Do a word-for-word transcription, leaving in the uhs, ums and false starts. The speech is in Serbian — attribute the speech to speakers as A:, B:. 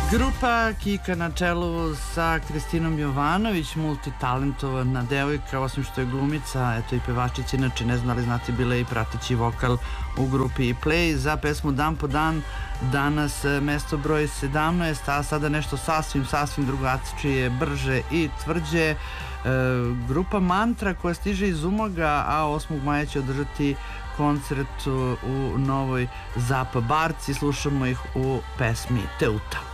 A: Grupa Kika na čelu sa Kristinom Jovanović, multitalentovana devojka, osim što je glumica, eto i pevačica, inače ne znam da li znate, bila je i prateći vokal u grupi Play. Za pesmu Dan po dan danas mesto broj sedamnaest, a sada nešto sasvim, sasvim drugačije, brže i tvrđe. E, grupa Mantra koja stiže iz Umaga, a osmog maja će održati koncert u Novoj Zapa Barci. Slušamo ih u pesmi Teuta.